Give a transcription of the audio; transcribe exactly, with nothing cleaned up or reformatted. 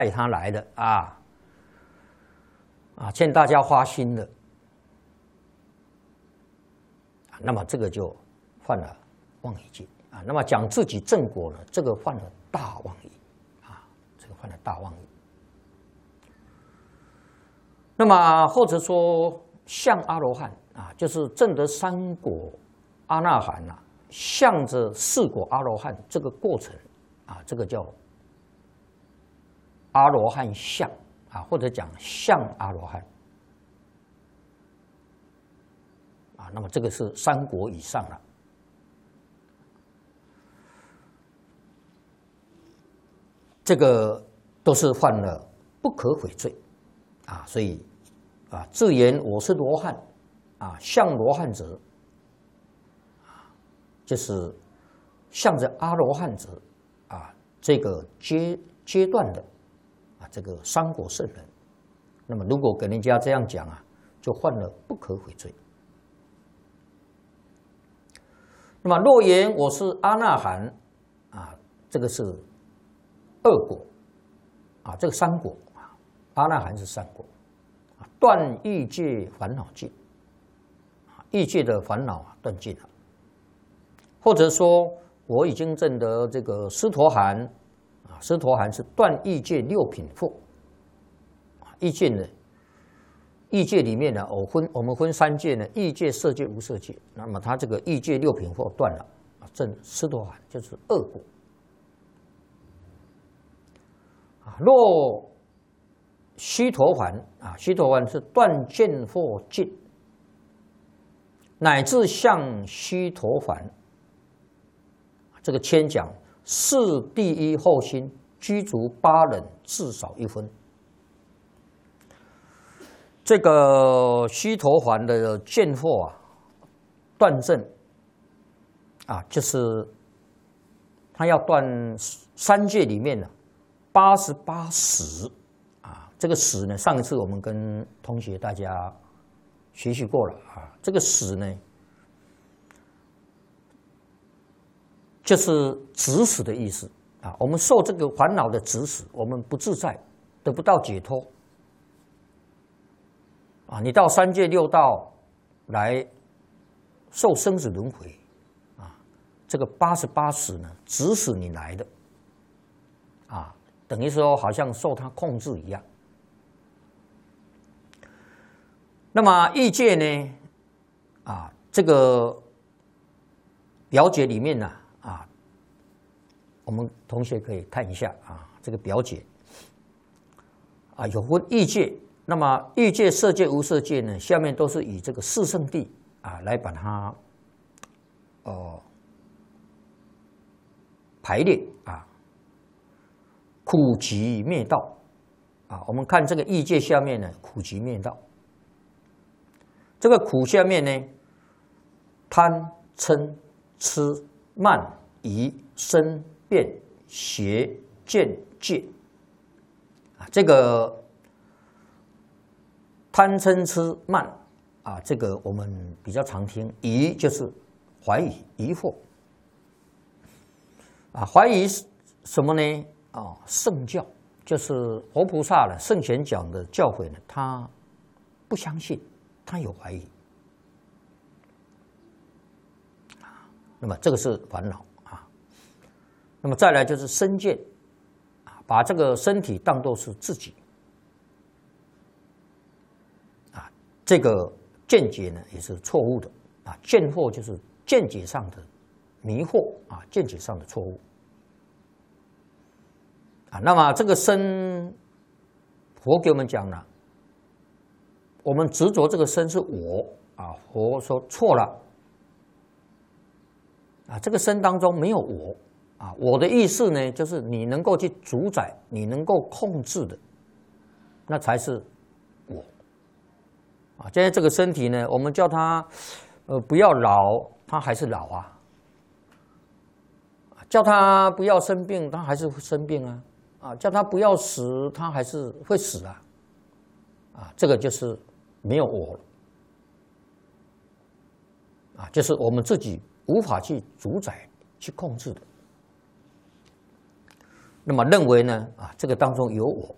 带他来的啊啊，欠大家花心的，那么这个就犯了妄语戒啊。那么讲自己正果呢，这个犯了大妄语啊，这个犯了大妄语。那么或者说像阿罗汉啊，就是证得三果阿那含啊，向着四果阿罗汉这个过程啊，这个叫阿罗汉相啊，或者讲相阿罗汉啊，那么这个是三果以上了。这个都是犯了不可悔罪啊，所以啊，自言我是罗汉啊，像罗汉者啊，就是向着阿罗汉者啊这个阶阶段的啊这个三果圣人。那么如果给人家这样讲啊，就犯了不可悔罪。那么若言我是阿那含啊，这个是二果啊，这个三果啊，阿那含是三果啊，断欲界烦恼尽啊，欲界的烦恼啊断尽了。或者说我已经证得这个斯陀含啊，斯陀含是断欲界六品惑啊，欲界呢，欲界里面呢，我分我们分三界呢，欲界、色界、无色界。那么它这个欲界六品惑断了啊，证斯陀含就是二果。啊，若须陀洹啊，须陀洹是断见惑尽，乃至向须陀洹。这个谦讲是第一后心，居足八忍，至少一分。这个须陀洹的见惑啊，断证啊，就是他要断三界里面呢八十八识啊。这个识呢，上一次我们跟同学大家学习过了啊。这个识呢，就是指使的意思啊。我们受这个烦恼的指使，我们不自在，得不到解脱啊。你到三界六道来受生死轮回啊，这个八十八识呢，指使你来的啊，等于说好像受它控制一样。那么欲界呢，啊，这个表解里面呢，啊，我们同学可以看一下啊，这个表解啊，有分欲界。那么欲界、色界、无色界呢，下面都是以这个四圣谛啊来把它呃排列啊，苦集灭道啊。我们看这个欲界下面呢，苦集灭道。这个苦下面呢，贪、嗔、痴、慢、疑、身、辩、邪、见、戒啊，这个贪嗔痴慢啊，这个我们比较常听。疑就是怀疑、疑惑啊，怀疑什么呢？啊，圣教就是活菩萨了，圣贤讲的教诲呢，他不相信，他有怀疑啊。那么这个是烦恼啊。那么再来就是身见啊，把这个身体当作是自己。这个见解呢也是错误的啊，见惑就是见解上的迷惑啊，见解上的错误啊。那么这个身，佛给我们讲了，我们执着这个身是我啊，佛说错了啊，这个身当中没有我啊，我的意思呢，就是你能够去主宰，你能够控制的，那才是我。啊，现在这个身体呢，我们叫它，呃，不要老，它还是老啊；叫它不要生病，它还是会生病啊；啊，叫它不要死，它还是会死啊。啊，这个就是没有我了，啊，就是我们自己无法去主宰、去控制的。那么认为呢，啊，这个当中有我，